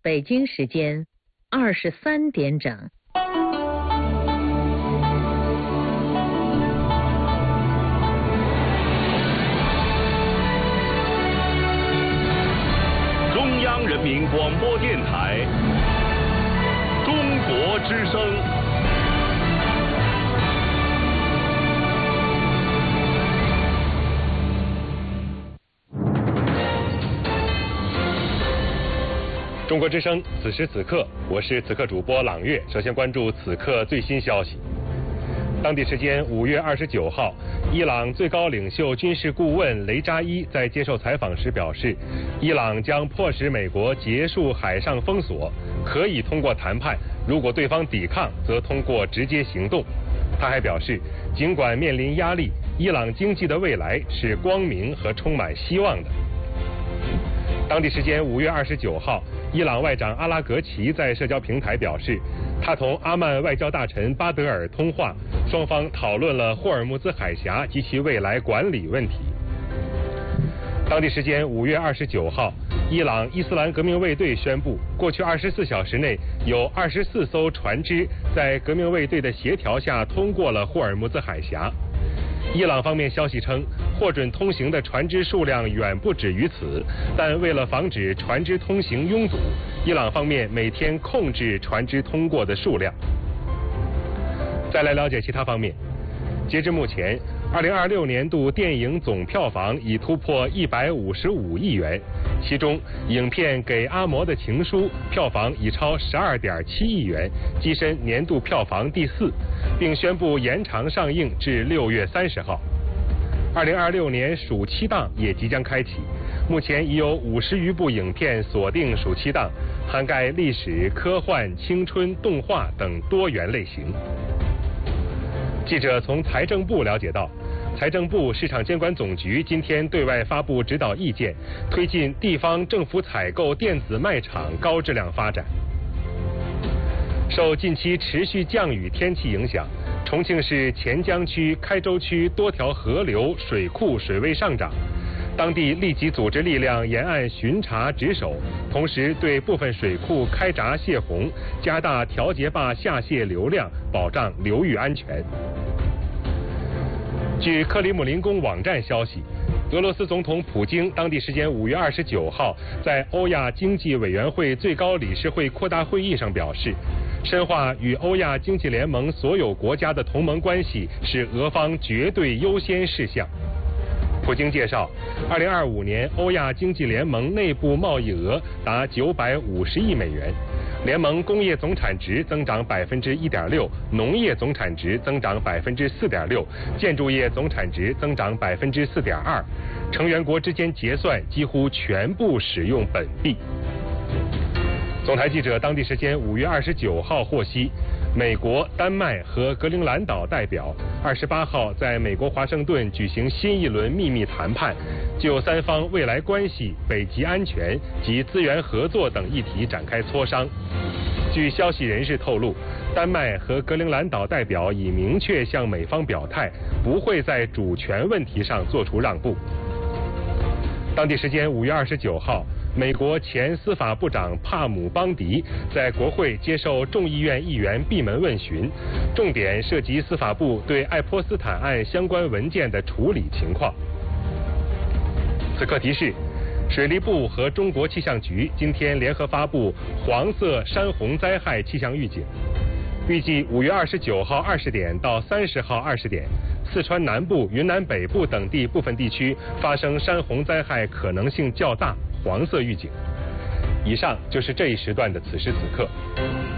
北京时间23点整。 中央人民广播电台中国之声。中国之声，此时此刻，我是此刻主播朗月。首先关注此刻最新消息。当地时间5月29号，伊朗最高领袖军事顾问雷扎伊在接受采访时表示，伊朗将迫使美国结束海上封锁，可以通过谈判，如果对方抵抗，则通过直接行动。他还表示，尽管面临压力，伊朗经济的未来是光明和充满希望的。当地时间5月29号，伊朗外长阿拉格齐在社交平台表示，他同阿曼外交大臣巴德尔通话，双方讨论了霍尔木兹海峡及其未来管理问题。当地时间5月29号，伊朗伊斯兰革命卫队宣布，过去24小时内有24艘船只在革命卫队的协调下通过了霍尔木兹海峡。伊朗方面消息称，获准通行的船只数量远不止于此，但为了防止船只通行拥堵，伊朗方面每天控制船只通过的数量。再来了解其他方面，截至目前，2026年度电影总票房已突破155亿元，其中影片《给阿嬷的情书》票房已超12.7亿元，跻身年度票房第4，并宣布延长上映至6月30号。2026年暑期档也即将开启，目前已有50余部影片锁定暑期档，涵盖历史、科幻、青春、动画等多元类型。记者从财政部了解到，财政部市场监管总局今天对外发布指导意见，推进地方政府采购电子卖场高质量发展。受近期持续降雨天气影响，重庆市黔江区、开州区多条河流、水库水位上涨，当地立即组织力量沿岸巡查值守，同时对部分水库开闸泄洪，加大调节坝下泄流量，保障流域安全。据克里姆林宫网站消息，俄罗斯总统普京当地时间5月29号在欧亚经济委员会最高理事会扩大会议上表示，深化与欧亚经济联盟所有国家的同盟关系是俄方绝对优先事项。普京介绍，2025年欧亚经济联盟内部贸易额达950亿美元，联盟工业总产值增长1.6%，农业总产值增长4.6%，建筑业总产值增长4.2%，成员国之间结算几乎全部使用本币。总台记者当地时间5月29号获悉，美国、丹麦和格陵兰岛代表28号在美国华盛顿举行新一轮秘密谈判，就三方未来关系、北极安全及资源合作等议题展开磋商。据消息人士透露，丹麦和格陵兰岛代表已明确向美方表态，不会在主权问题上做出让步。当地时间5月29号，美国前司法部长帕姆邦迪在国会接受众议院议员闭门问询，重点涉及司法部对爱泼斯坦案相关文件的处理情况。此刻提示，水利部和中国气象局今天联合发布黄色山洪灾害气象预警，预计5月29号20点到30号20点，四川南部、云南北部等地部分地区发生山洪灾害可能性较大，黄色预警。以上就是这一时段的此时此刻。